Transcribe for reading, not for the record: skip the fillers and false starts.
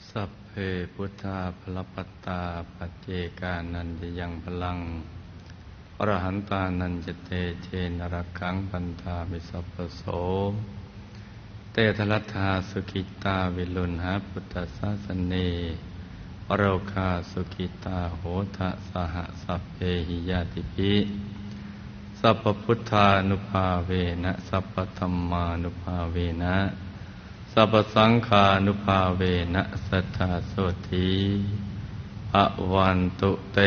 สัพเพพุทธาภลปัตตาปัจเจกานันจะยังพลังอรหันตานันจะเตเชนรกังปันธามิสัพพโสเตทลัทธาสุขิตาวิลุณหาพุทธศาสเนอโรคาสุขิตาโหทะสหสัพเพหิยาติภิสัพพพุทธานุภาเวนะสัพพธัมมานุภาเวนะสัพพสังฆานุภาเวนะสัทธาโสธีภวันตุเต